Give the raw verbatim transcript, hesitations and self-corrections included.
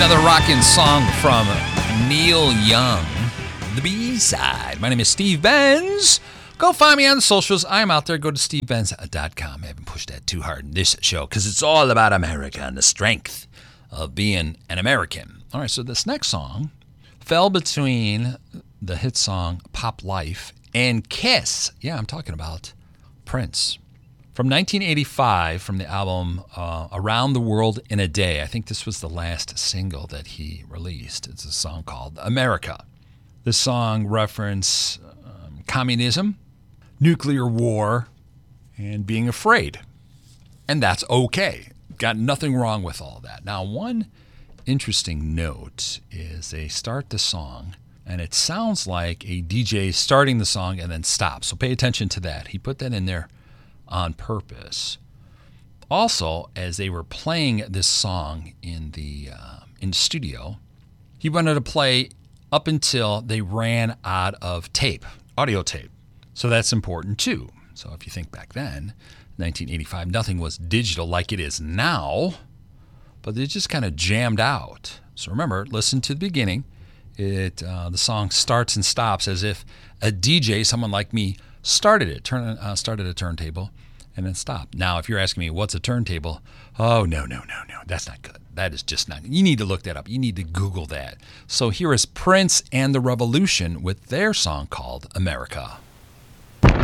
Another rockin' song from Neil Young, the B-side. My name is Steve Benz. Go find me on the socials. I'm out there. Go to steve benz dot com. I haven't pushed that too hard in this show because it's all about America and the strength of being an American. All right, so this next song fell between the hit song Pop Life and Kiss. Yeah, I'm talking about Prince. From nineteen eighty-five, from the album uh, Around the World in a Day. I think this was the last single that he released. It's a song called America. This song references um, communism, nuclear war, and being afraid. And that's okay. Got nothing wrong with all that. Now, one interesting note is they start the song, and it sounds like a D J starting the song and then stops. So pay attention to that. He put that in there on purpose. Also, as they were playing this song in the uh, in studio, he wanted to play up until they ran out of tape, audio tape. So that's important too. So if you think back then, nineteen eighty-five, nothing was digital like it is now, but they just kind of jammed out. So remember, listen to the beginning. It uh, the song starts and stops as if a D J, someone like me, started it, turn, uh, started a turntable, and then stopped. Now, if you're asking me, what's a turntable? Oh, no, no, no, no. That's not good. That is just not good. You need to look that up. You need to Google that. So here is Prince and the Revolution with their song called America.